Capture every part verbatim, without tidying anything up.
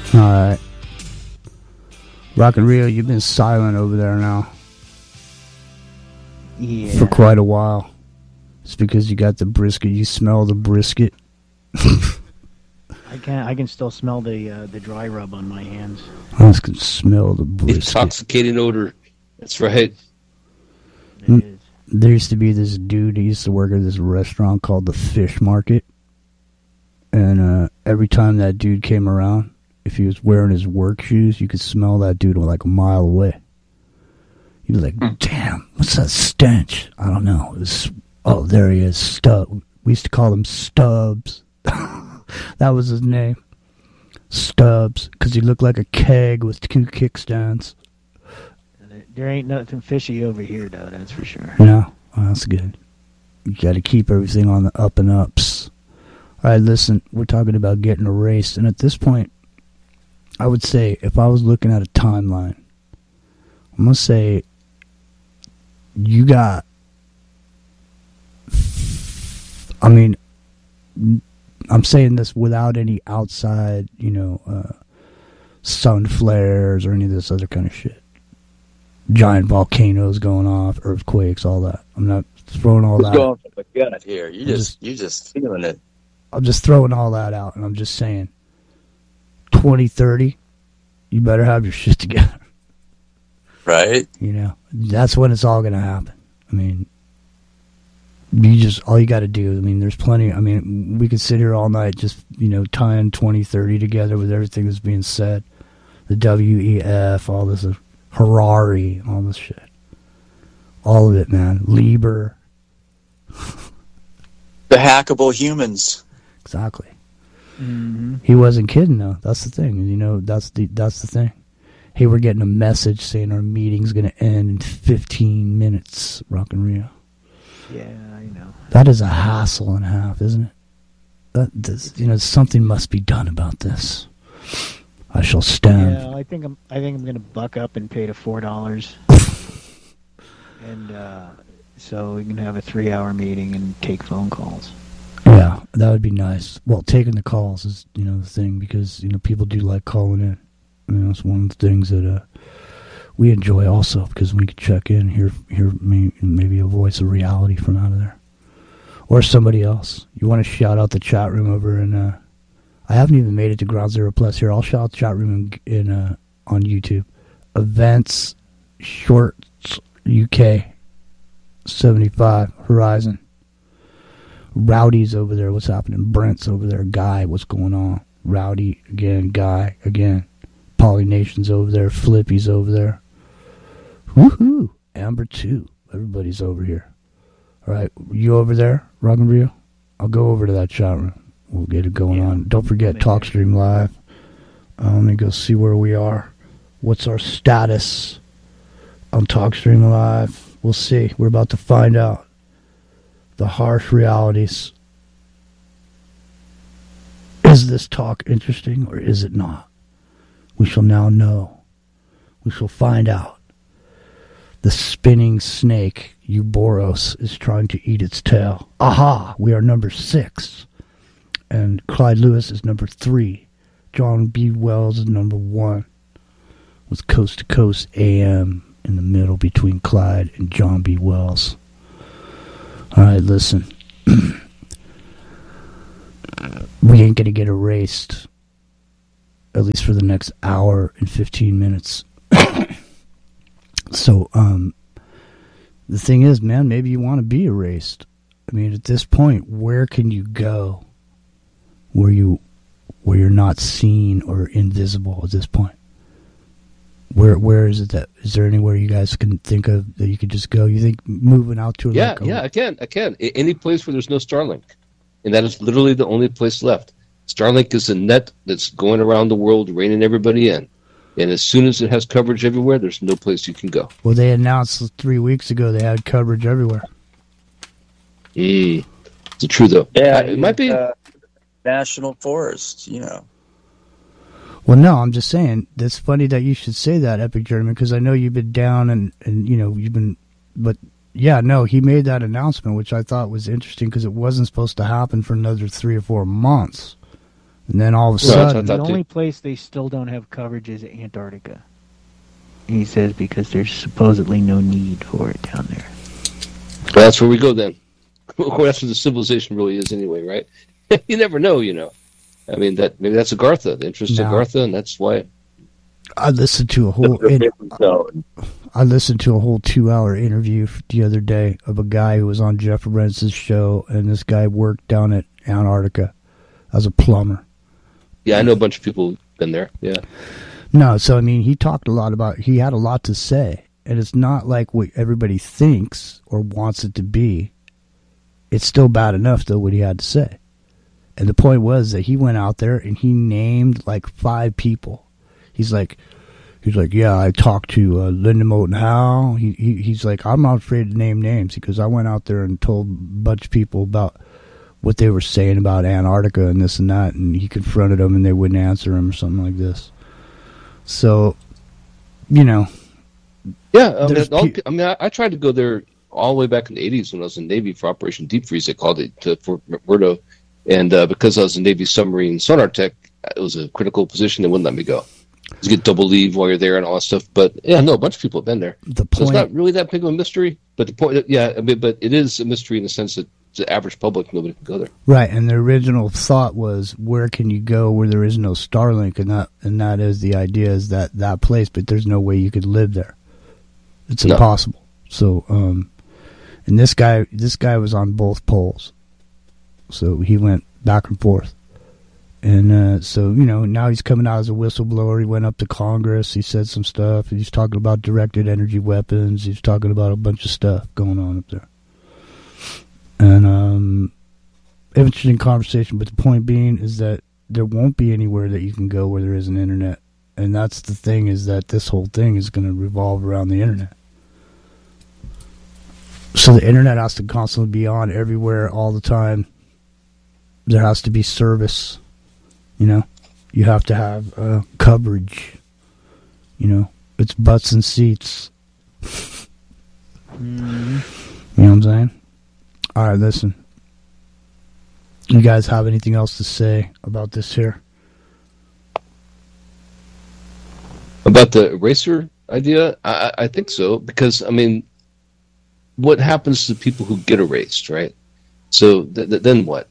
All right. Rock and Rio, you've been silent over there now. Yeah. For quite a while. It's because you got the brisket. You smell the brisket. I can I can still smell the uh, the dry rub on my hands. I can smell the brisket. Intoxicating odor. That's right. It is. There used to be this dude. He used to work at this restaurant called the Fish Market. And uh, every time that dude came around, if he was wearing his work shoes, you could smell that dude like a mile away. You'd be like, mm. damn, what's that stench? I don't know. It was, oh, there he is, Stub. We used to call him Stubbs. That was his name. Stubbs, because he looked like a keg with two kickstands. There ain't nothing fishy over here, though, that's for sure. No, well, that's good. You got to keep everything on the up and ups. All right, listen, we're talking about getting erased, and at this point, I would say, if I was looking at a timeline, I'm going to say, you got, I mean, I'm saying this without any outside, you know, uh, sun flares or any of this other kind of shit. Giant volcanoes going off, earthquakes, all that. I'm not throwing all Who's that. going for the gut here? You just, just you just feeling it. I'm just throwing all that out, and I'm just saying, twenty thirty, you better have your shit together. Right? You know, that's when it's all going to happen. I mean, you just, all you got to do, I mean, there's plenty, I mean, we could sit here all night just, you know, tying twenty thirty together with everything that's being said. The W E F, all this, uh, Harari, all this shit. All of it, man. Lieber. The hackable humans. Exactly. Mm-hmm. He wasn't kidding, though. That's the thing. You know, that's the that's the thing. Hey, we're getting a message saying our meeting's going to end in fifteen minutes, Rock and Rio. Yeah, I know. That is a hassle and a half, isn't it? That, this, you know, something must be done about this. I shall stand. Yeah, I think I'm. I think I'm going to buck up and pay the four dollars, and uh, so we can have a three-hour meeting and take phone calls. Yeah, that would be nice. Well, taking the calls is, you know, the thing, because, you know, people do like calling in. I mean, that's one of the things that uh, we enjoy also, because we can check in, hear, hear maybe a voice of reality from out of there. Or somebody else. You want to shout out the chat room over in, uh, I haven't even made it to Ground Zero Plus here. I'll shout out the chat room in, in uh, on YouTube. Events, Shorts, U K, seventy-five, Horizon. Rowdy's over there. What's happening? Brent's over there. Guy, what's going on? Rowdy again. Guy again. Polynation's over there. Flippy's over there. Woohoo! Amber too. Everybody's over here. All right, you over there, Rock and Rio? I'll go over to that chat room. We'll get it going yeah. on. Don't forget TalkStream Live. Uh, let me go see where we are. What's our status on TalkStream Live? We'll see. We're about to find out. The harsh realities. Is this talk interesting or is it not? We shall now know. We shall find out. The spinning snake, Ouroboros, is trying to eat its tail. Aha! We are number six. And Clyde Lewis is number three. John B. Wells is number one. With Coast to Coast A M in the middle between Clyde and John B. Wells. All right, listen. We ain't gonna get erased, at least for the next hour and fifteen minutes. So, um, the thing is, man, maybe you want to be erased. I mean, at this point, where can you go where you where you're not seen or invisible at this point? Where where is it that is there anywhere you guys can think of that you could just go? You think moving out to a yeah like a, yeah I can I can any place where there's no Starlink, and that is literally the only place left. Starlink is a net that's going around the world, reining everybody in, and as soon as it has coverage everywhere, there's no place you can go. Well, they announced three weeks ago they had coverage everywhere. Mm, it's true though. Yeah, I, it might be uh, national forest, you know. Well, no, I'm just saying, it's funny that you should say that, Epic Gentleman, because I know you've been down and, and, you know, you've been, but, yeah, no, he made that announcement, which I thought was interesting, because it wasn't supposed to happen for another three or four months. And then all of a Well, sudden, The thought only they- place they still don't have coverage is Antarctica. He says because there's supposedly no need for it down there. Well, that's where we go then. Well, that's where the civilization really is anyway, right? You never know, you know. I mean, that maybe that's Agartha, the interest No. of Agartha, and that's why. I listened to a whole. The fifth zone. I listened to a whole two-hour interview the other day of a guy who was on Jeff Lorenz's show, and this guy worked down at Antarctica as a plumber. Yeah, I know a bunch of people who've been there. Yeah. No, so I mean, he talked a lot about. He had a lot to say, and it's not like what everybody thinks or wants it to be. It's still bad enough, though, what he had to say. And the point was that he went out there and he named like five people. He's like, he's like, yeah, I talked to uh, Linda Moulton Howe. He, he he's like, I'm not afraid to name names because I went out there and told a bunch of people about what they were saying about Antarctica and this and that, and he confronted them and they wouldn't answer him or something like this. So, you know, Yeah, I mean, There's all, pe- I, mean I, I tried to go there all the way back in the eighties when I was in the Navy for Operation Deep Freeze. They called it to Fort McMurdo. And uh, because I was a Navy submarine sonar tech, it was a critical position. They wouldn't let me go. You get double leave while you're there and all that stuff. But yeah, no, a bunch of people have been there. the So it's point. not really that big of a mystery. But the point, yeah, I mean, but it is a mystery in the sense that the average public, nobody can go there. Right, and the original thought was, where can you go where there is no Starlink, and that and that is the idea is that that place, but there's no way you could live there. It's No. impossible. So, um, and this guy, this guy was on both poles, so he went back and forth, and uh, so you know now he's coming out as a whistleblower. He went up to Congress. He said some stuff. He's talking about directed energy weapons. He's talking about a bunch of stuff going on up there. And um, interesting conversation, but the point being is that there won't be anywhere that you can go where there is an internet, and that's the thing is that this whole thing is going to revolve around the internet. So the internet has to constantly be on everywhere, all the time. There has to be service, you know. You have to have uh, coverage, you know. It's butts and seats. Mm-hmm. You know what I'm saying? All right, listen. You guys have anything else to say about this here? About the eraser idea, I, I think so, because, I mean, what happens to people who get erased, right? So th- th- then what?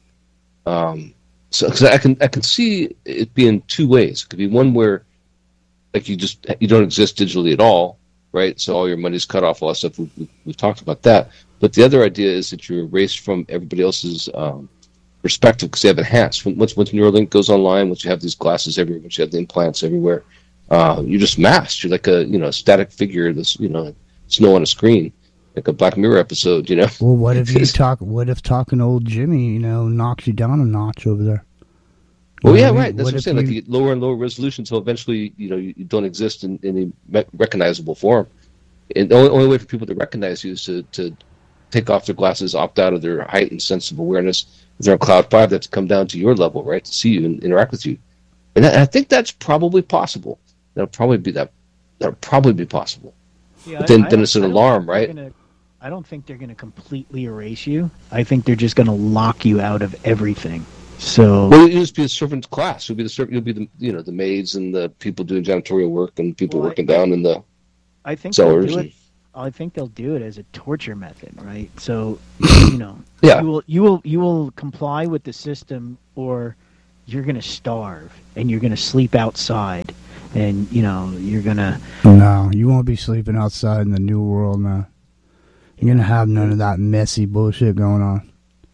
Um, so cause I can I can see it being two ways. It could be one where, like, you just you don't exist digitally at all, right? So all your money's cut off, all that stuff. We've, we've talked about that. But the other idea is that you're erased from everybody else's um, perspective because they have enhanced. When, once once Neuralink goes online, once you have these glasses everywhere, once you have the implants everywhere, uh, you're just masked. You're like a you know static figure. This you know snow on a screen, like a Black Mirror episode. You know. Well, what if you talk? What if talking to old Jimmy, you know, knocks you down a notch over there? Well, You know yeah, what I mean? right. That's what, I'm if saying. Like you- you get lower and lower resolution, so eventually, you know, you, you don't exist in any me- recognizable form. And the only, only way for people to recognize you is to, to take off their glasses, opt out of their heightened sense of awareness. If they're on cloud five, they have to come down to your level, right, to see you and interact with you. And I, I think that's probably possible. That'll probably be that. That'll probably be possible. Yeah, But then, I- then I it's an don't- alarm, I don't think right? they're gonna- I don't think they're going to completely erase you. I think they're just going to lock you out of everything. So Well, you'll just be a servant class. You'll be the servant. You'll be the you know the maids and the people doing janitorial work and people Well, I- working down in the I think they'll sellers. do And, it. I think they'll do it as a torture method, right? So, you know, yeah. you will you will you will comply with the system, or you're going to starve and you're going to sleep outside, and you know you're going to. No, you won't be sleeping outside in the new world now. You're gonna have none of that messy bullshit going on.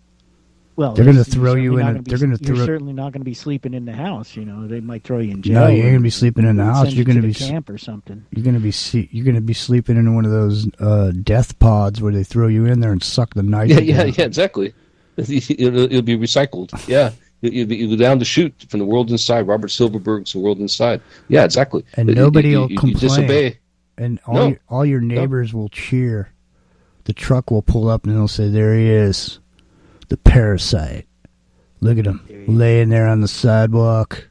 Well, They're gonna it's- you're throw you certainly in not a- gonna be- they're gonna You're throw- certainly not going to be sleeping in the house. You know, they might throw you in jail. No, you ain't or gonna be sleeping in the house. send You're you gonna to be the s- camp or something. you're gonna be se- you're gonna be sleeping in one of those uh, death pods where they throw you in there and suck the Yeah, nitrogen. yeah, yeah, exactly. It'll, it'll be recycled. Yeah, you you'll be you go down the chute from the world inside. Robert Silverberg's The World Inside. Yeah, exactly. And You- nobody you, will you, you complain. disobey. And all No. your, all your neighbors will cheer. The truck will pull up and they'll say, "There he is, the parasite. Look at him There he is. laying there on the sidewalk."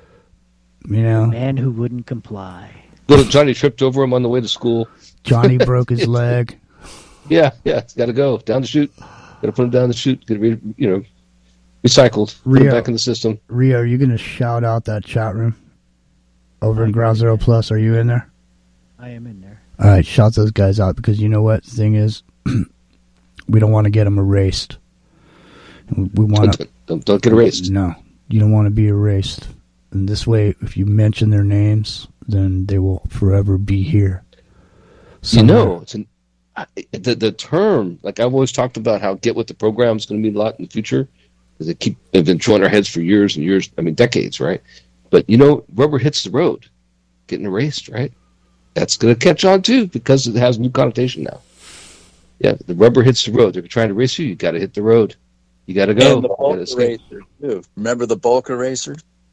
You know, Man who wouldn't comply. Little Johnny tripped over him on the way to school. Johnny broke his leg. Yeah, yeah, it's got to go down the chute. Got to put him down the chute. Got to, you know, Recycled. Put Rio. it back in the system. Rio, are you going to shout out that chat room over in Ground Zero Plus? Are you in there? I am in there. All right, shout those guys out because you know what? The thing is, we don't want to get them erased. We want to. Don't, don't, don't get erased. No, you don't want to be erased. And this way, if you mention their names, then they will forever be here. Somewhere. You know, it's an, I, the the term, like I've always talked about how get with the program is going to mean a lot in the future because they keep they've been throwing our heads for years and years. I mean, decades, right? But you know, rubber hits the road, getting erased, right? That's going to catch on too because it has a new connotation now. Yeah, the rubber hits the road. They're trying to race you. You got to hit the road. You got to go. And the bulk escape. eraser too. Remember the bulk eraser?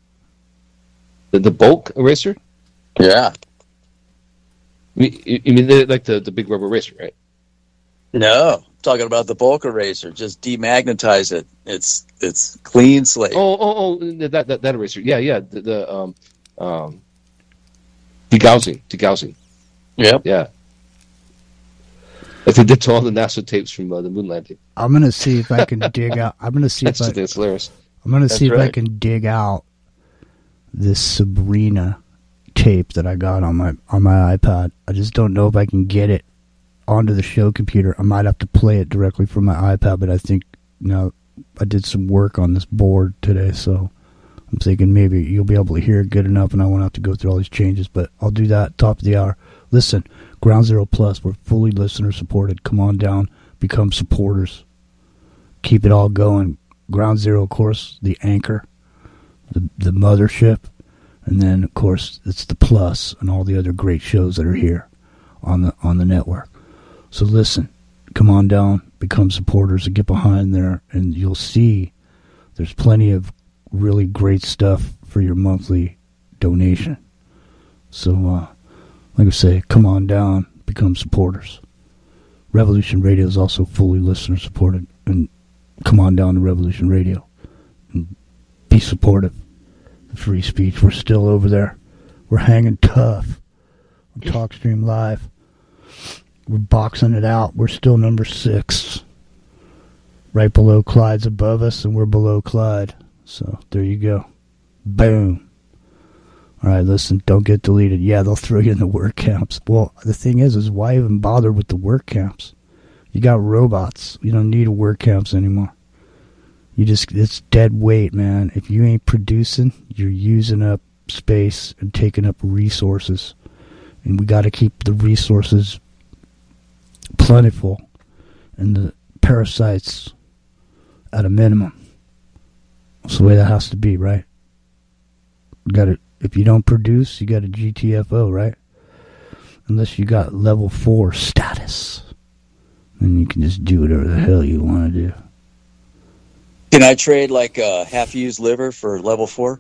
The, the bulk eraser? Yeah. You, you mean the, like the, the big rubber eraser, right? No, I'm talking about the bulk eraser. Just demagnetize it. It's it's clean slate. Oh, oh, oh, that that, that eraser. Yeah, yeah. The, the um, um, degaussing, degaussing. Yep. Yeah. Like they did to all the NASA tapes from uh, the moon landing. I'm gonna see if I can dig out. I'm gonna see That's, if I. that's hilarious. I'm gonna see That's if I right. can dig out this Sabrina tape that I got on my on my iPad. I just don't know if I can get it onto the show computer. I might have to play it directly from my iPad, but I think you know I did some work on this board today, so I'm thinking maybe you'll be able to hear it good enough, and I won't have to go through all these changes. But I'll do that top of the hour. Listen, Ground Zero Plus, we're fully listener supported. Come on down, become supporters. Keep it all going. Ground Zero, of course, the anchor, the the mothership, and then of course it's the Plus and all the other great shows that are here on the on the network. So listen, come on down, become supporters, and get behind there, and you'll see there's plenty of really great stuff for your monthly donation. So, uh, like I say, come on down, become supporters. Revolution Radio is also fully listener supported, and come on down to Revolution Radio and be supportive of free speech. We're still over there. We're hanging tough on TalkStream Live. We're boxing it out. We're still number six. Right below Clyde's above us, and we're below Clyde. So there you go. Boom. All right, listen, don't get deleted. Yeah, they'll throw you in the work camps. Well, the thing is, is why even bother with the work camps? You got robots. You don't need work camps anymore. You just, it's dead weight, man. If you ain't producing, you're using up space and taking up resources. And we got to keep the resources plentiful and the parasites at a minimum. That's the way that has to be, right? You got to, if you don't produce, you got a G T F O, right? Unless you got level four status, then you can just do whatever the hell you want to do. Can I trade like a half-used liver for level four?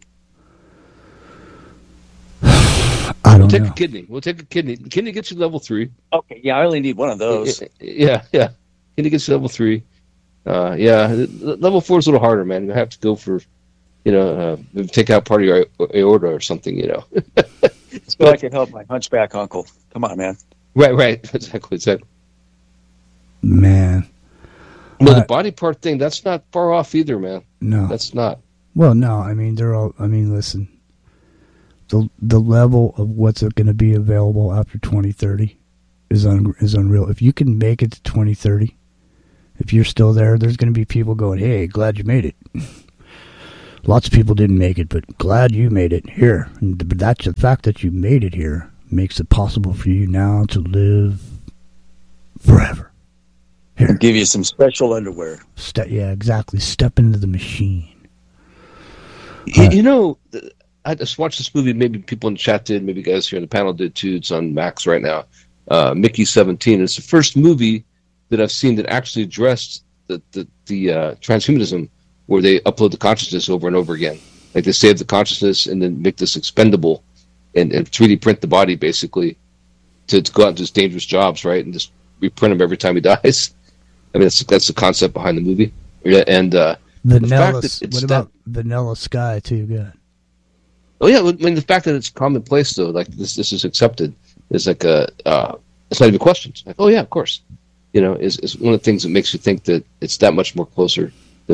I We'll don't take know. a kidney. We'll take a kidney. The kidney gets you level three. Okay, yeah, I only need one of those. Yeah, yeah. Kidney gets you level three. Uh, yeah, level four is a little harder, man. You have to go for, you know, uh, take out part of your aorta or something, you know. So I can help my hunchback uncle. Come on, man. Right, right. Exactly, exactly. Man, Well, Uh, the body part thing, that's not far off either, man. no. That's not. Well, no. I mean, they're all. I mean, listen. The the level of what's going to be available after twenty thirty is un, is unreal. If you can make it to twenty thirty, if you're still there, there's going to be people going, "Hey, glad you made it." Lots of people didn't make it, but glad you made it here. And th- that's the fact that you made it here makes it possible for you now to live forever. Here, I'll give you some special underwear. Ste- yeah, exactly. Step into the machine. You, you know, th- I just watched this movie. Maybe people in the chat did. Maybe guys here in the panel did too. It's on Max right now. Uh, Mickey seventeen. It's the first movie that I've seen that actually addressed the the, the uh, transhumanism, where they upload the consciousness over and over again. Like they save the consciousness and then make this expendable, and, and three D print the body basically to, to go out and do these dangerous jobs, right? And just reprint him every time he dies. I mean, that's that's the concept behind the movie. Yeah, and uh, Vanilla. the fact that it's What about Vanilla Sky too? Good. Oh yeah, I mean the fact that it's commonplace though, like this, this is accepted, is like a, uh, it's not even questioned. Like, oh yeah, of course, you know, is is one of the things that makes you think that it's that much more closer than we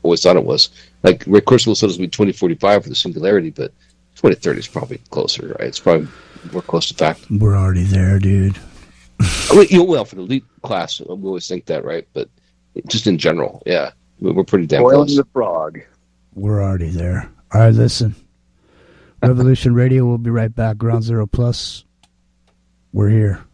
always thought it was. Like Ray Kurzweil said, it would be twenty forty-five for the singularity, but twenty thirty is probably closer, right? It's probably more close to fact. We're already there, dude. I mean, you know, well, for the elite class, we always think that, right? But just in general, yeah, we're pretty damn Boiling close. the frog. We're already there. All right, listen. Revolution Radio, we'll be right back. Ground Zero Plus. We're here.